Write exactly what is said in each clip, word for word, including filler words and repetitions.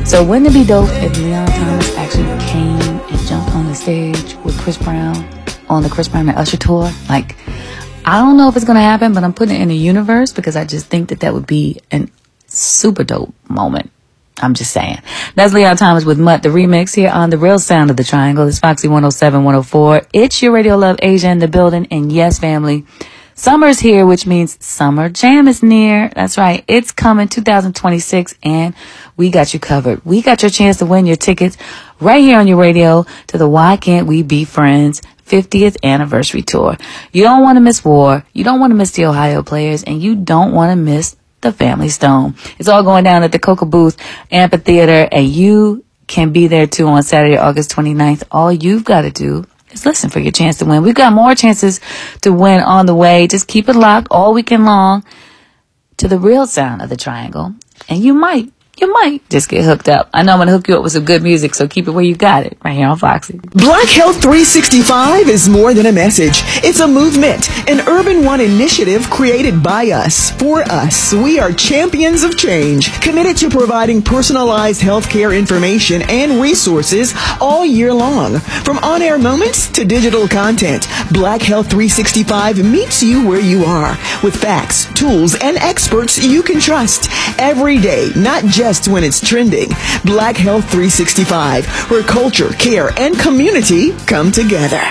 So wouldn't it be dope if Leon Thomas actually came and jumped on the stage with Chris Brown on the Chris Brown and Usher tour? Like, I don't know if it's going to happen, but I'm putting it in the universe because I just think that that would be an super dope moment. I'm just saying. That's Leon Thomas with Mutt, the remix here on The Real Sound of the Triangle. It's Foxy one oh seven, one oh four. It's your Radio Love Asia in the building. And yes, family, summer's here, which means Summer Jam is near. That's right. It's coming two thousand twenty-six, and we got you covered. We got your chance to win your tickets right here on your radio to the Why Can't We Be Friends fiftieth Anniversary Tour. You don't want to miss War. You don't want to miss the Ohio Players, and you don't want to miss the Family Stone. It's all going down at the Coca Booth Amphitheater, and you can be there too on Saturday, August twenty-ninth. All you've got to do is listen for your chance to win. We've got more chances to win on the way. Just keep it locked all weekend long to the real sound of the Triangle, and you might, you might just get hooked up. I know I'm going to hook you up with some good music, so keep it where you got it, right here on Foxy. Black Health three sixty-five is more than a message. It's a movement, an Urban One initiative created by us, for us. We are champions of change, committed to providing personalized healthcare information and resources all year long. From on-air moments to digital content, Black Health three sixty-five meets you where you are, with facts, tools, and experts you can trust every day, not just when it's trending. Black Health three sixty-five, where culture, care, and community come together.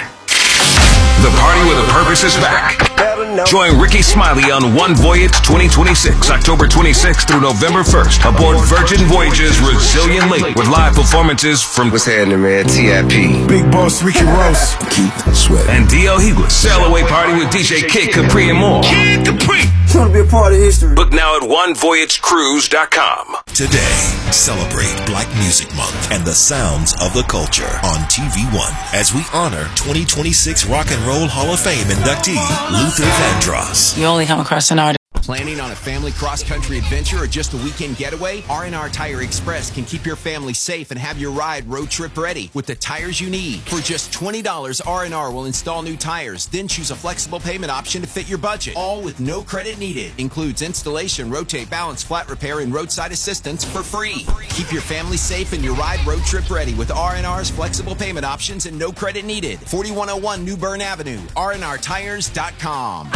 The Party with a Purpose is back. Join Ricky Smiley on One Voyage twenty twenty-six, October twenty-sixth through November first, aboard Virgin Voyage's Resilient Lake, with live performances from What's happening, man? T I P, Big Boss Ricky Ross, Keith Sweat, and D L Heagless. Sail away party with D J Kid Capri and more. Kid Capri. Trying to be a part of history. Book now at one voyage cruise dot com. Today, celebrate Black Music Month and the sounds of the culture on T V One as we honor twenty twenty-six Rock and Roll Hall of Fame inductee Luther Vandross. You only come across an artist. Planning on a family cross-country adventure or just a weekend getaway? R and R Tire Express can keep your family safe and have your ride road trip ready with the tires you need. For just twenty dollars, R and R will install new tires, then choose a flexible payment option to fit your budget. All with no credit needed. Includes installation, rotate, balance, flat repair, and roadside assistance for free. Keep your family safe and your ride road trip ready with R and R's flexible payment options and no credit needed. forty-one oh one New Bern Avenue, R and R tires dot com.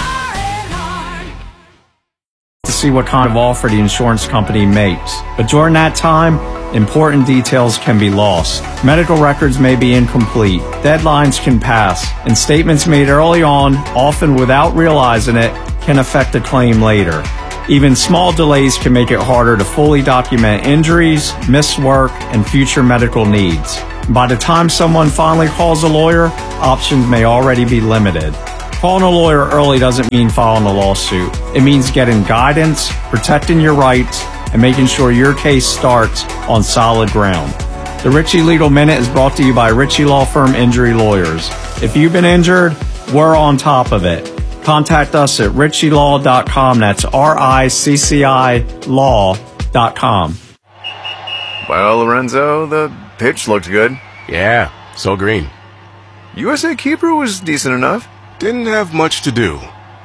To see what kind of offer the insurance company makes. But during that time, important details can be lost. Medical records may be incomplete, deadlines can pass, and statements made early on, often without realizing it, can affect a claim later. Even small delays can make it harder to fully document injuries, missed work, and future medical needs. By the time someone finally calls a lawyer, options may already be limited. Calling a lawyer early doesn't mean filing a lawsuit. It means getting guidance, protecting your rights, and making sure your case starts on solid ground. The Ritchie Legal Minute is brought to you by Ritchie Law Firm Injury Lawyers. If you've been injured, we're on top of it. Contact us at ritchie law dot com. That's R I C C I law dot com. Well, Lorenzo, the pitch looked good. Yeah, so green. U S A keeper was decent enough. Didn't have much to do.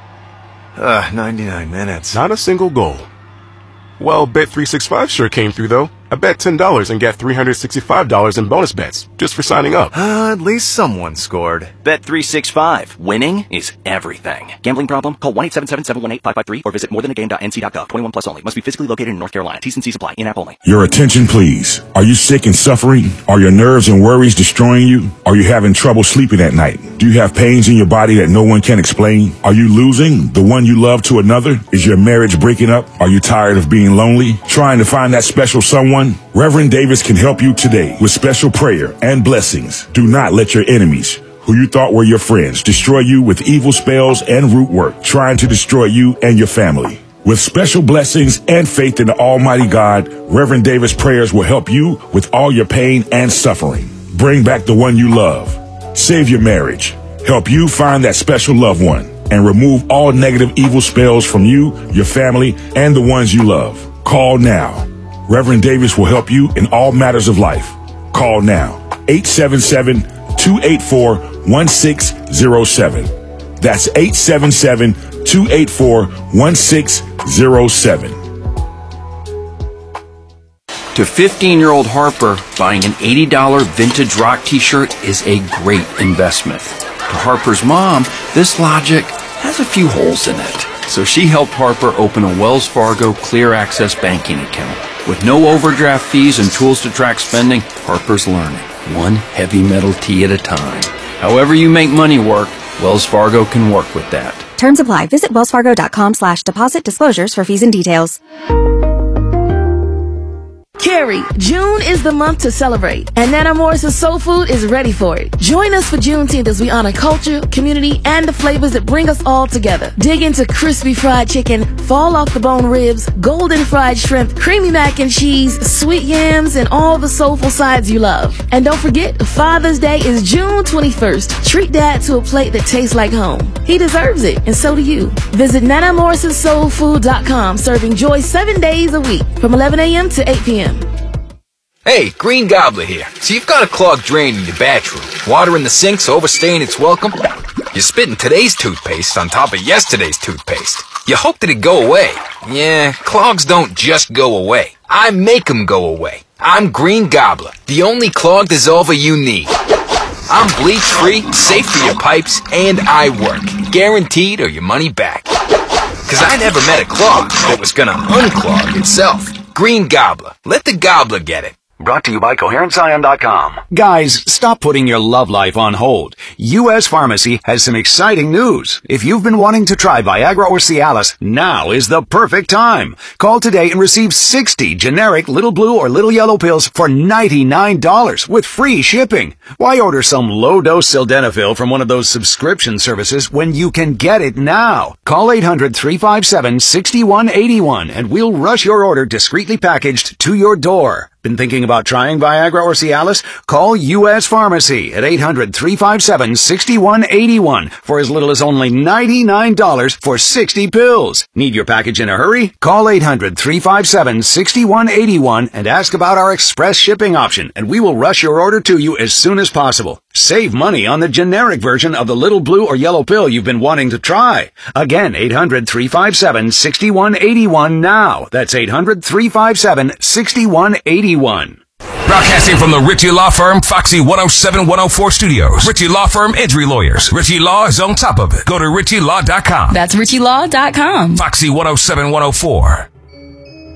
Uh, ninety-nine minutes. Not a single goal. Well, Bet three sixty-five sure came through, though. I bet ten dollars and get three hundred sixty-five dollars in bonus bets, just for signing up. Uh, at least someone scored. Bet three sixty-five. Winning is everything. Gambling problem? Call one eight seven seven, seven one eight, five five three or visit more than a game dot n c dot gov. twenty-one plus only. Must be physically located in North Carolina. T's and C's apply. In-app only. Your attention, please. Are you sick and suffering? Are your nerves and worries destroying you? Are you having trouble sleeping at night? Do you have pains in your body that no one can explain? Are you losing the one you love to another? Is your marriage breaking up? Are you tired of being lonely? Trying to find that special someone? Reverend Davis can help you today with special prayer and blessings. Do not let your enemies, who you thought were your friends, destroy you with evil spells and root work, trying to destroy you and your family. With special blessings and faith in the Almighty God, Reverend Davis prayers will help you with all your pain and suffering. Bring back the one you love. Save your marriage. Help you find that special loved one and remove all negative evil spells from you, your family, and the ones you love. Call now. Reverend Davis will help you in all matters of life. Call now. eight seven seven, two eight four, one six zero seven. That's eight seven seven, two eight four, one six zero seven. To fifteen-year-old Harper, buying an eighty dollars vintage rock t-shirt is a great investment. To Harper's mom, this logic has a few holes in it. So she helped Harper open a Wells Fargo Clear Access banking account. With no overdraft fees and tools to track spending, Harper's learning, one heavy metal tea at a time. However you make money work, Wells Fargo can work with that. Terms apply. Visit wellsfargo.com slash deposit disclosures for fees and details. Carrie, June is the month to celebrate, and Nana Morris's Soul Food is ready for it. Join us for Juneteenth as we honor culture, community, and the flavors that bring us all together. Dig into crispy fried chicken, fall off the bone ribs, golden fried shrimp, creamy mac and cheese, sweet yams, and all the soulful sides you love. And don't forget, Father's Day is June twenty-first. Treat Dad to a plate that tastes like home. He deserves it, and so do you. Visit nana morrison soul food dot com, serving joy seven days a week from eleven a.m. to eight p.m. Hey, Green Gobbler here. So you've got a clogged drain in your bathroom. Water in the sink's overstaying its welcome. You're spitting today's toothpaste on top of yesterday's toothpaste. You hope that it go away. Yeah, clogs don't just go away. I make them go away. I'm Green Gobbler, the only clog dissolver you need. I'm bleach-free, safe for your pipes, and I work. Guaranteed or your money back. Cause I never met a clog that was gonna unclog itself. Green Gobbler. Let the gobbler get it. Brought to you by Coherent Scion dot com. Guys, stop putting your love life on hold. U S Pharmacy has some exciting news. If you've been wanting to try Viagra or Cialis, now is the perfect time. Call today and receive sixty generic Little Blue or Little Yellow pills for ninety-nine dollars with free shipping. Why order some low-dose sildenafil from one of those subscription services when you can get it now? Call eight hundred, three five seven, six one eight one and we'll rush your order discreetly packaged to your door. Been thinking about trying Viagra or Cialis? Call U S Pharmacy at eight hundred, three five seven, six one eight one for as little as only ninety-nine dollars for sixty pills. Need your package in a hurry? Call eight hundred, three five seven, six one eight one and ask about our express shipping option, and we will rush your order to you as soon as possible. Save money on the generic version of the little blue or yellow pill you've been wanting to try. Again, eight hundred, three five seven, six one eight one now. That's eight hundred, three five seven, six one eight one. Broadcasting from the Ritchie Law Firm, Foxy one oh seven, one oh four Studios. Ritchie Law Firm Injury Lawyers. Ritchie Law is on top of it. Go to ritchie law dot com. That's ritchie law dot com. Foxy one oh seven, one oh four.